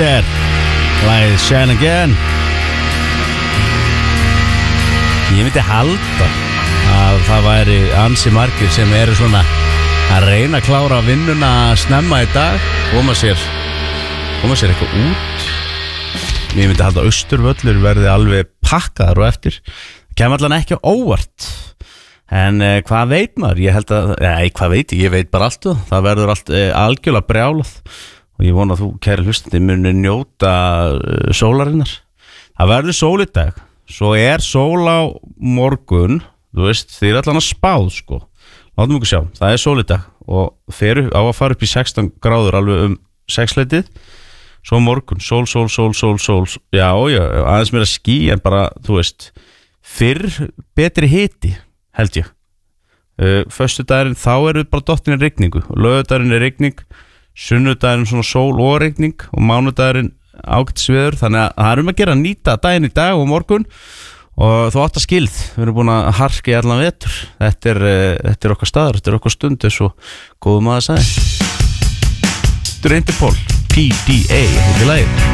Weezer, lagið Shine Again. Ég myndi halda að það væri ansi margir sem eru svona að reyna að klára vinnuna snemma í dag, koma sér eitthvað út. Ég myndi halda að Austurvöllur verði alveg pakkaðar og eftir. Það kemur allan ekki á óvart. En hvað veit maður? Ég held að, hvað veit ég veit bara allt það verður allt algjörlega brjálað og ég vona að þú, kæri hlustandi, muni njóta sólarinnar. Það verður sól í dag, svo sól á morgun, þú veist, þið allan að spáð, sko. Látum okkur sjá, það sól í dag og á að fara upp í 16 gráður alveg 6-leitið. Svo morgun, sól, já, aðeins meira ský en bara, þú veist, fyrr betri hiti, held ég. Föstudagurinn, þá bara dottin í rigningu, laugardagurinn rigning, sunnudagurinn svona sól og rigning og mánudagurinn ágætisveður, þannig að það að gera nýta daginn í dag og morgun og þú átt að skilð, við erum búin að harka í allan vetur, þetta er okkar staður, þetta er okkar stund, eins og góðum að það sagði. Þetta er Interpol, PDA, þetta er lagið.